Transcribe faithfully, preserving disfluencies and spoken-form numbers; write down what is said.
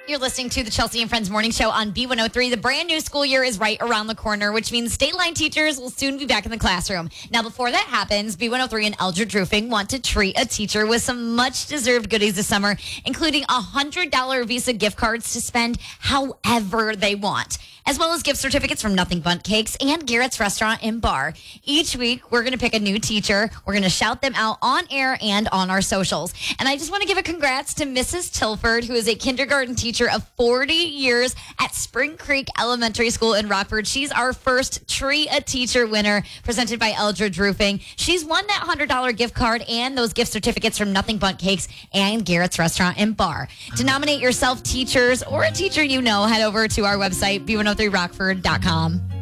You're listening to the Chelsea and Friends Morning Show on B one oh three. The brand new school year is right around the corner, which means state line teachers will soon be back in the classroom. Now, before that happens, B one oh three and Eldred Roofing want to treat a teacher with some much-deserved goodies this summer, including one hundred dollars Visa gift cards to spend however they want, as well as gift certificates from Nothing Bundt Cakes and Garrett's Restaurant and Bar. Each week, we're going to pick a new teacher. We're going to shout them out on air and on our socials. And I just want to give a congrats to Missus Tilford, who is a kindergarten teacher of forty years at Spring Creek Elementary School in Rockford. She's our first Tree a Teacher winner, presented by Eldridge Roofing. She's won that one hundred dollars gift card and those gift certificates from Nothing Bundt Cakes and Garrett's Restaurant and Bar. To nominate yourself teachers or a teacher you know, head over to our website, B one oh three rockford dot com.